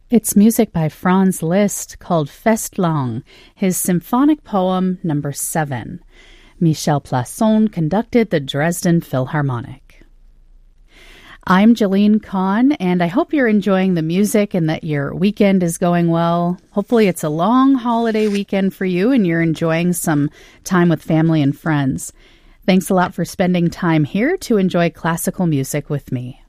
It's music by Franz Liszt called Festlang, his symphonic poem number 7. Michel Plasson conducted the Dresden Philharmonic. I'm Jalene Kahn, and I hope you're enjoying the music and that your weekend is going well. Hopefully it's a long holiday weekend for you and you're enjoying some time with family and friends. Thanks a lot for spending time here to enjoy classical music with me.